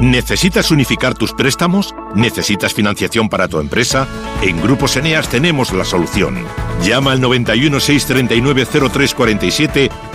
¿Necesitas unificar tus préstamos? ¿Necesitas financiación para tu empresa? En Grupos Eneas tenemos la solución. Llama al 91 639 0347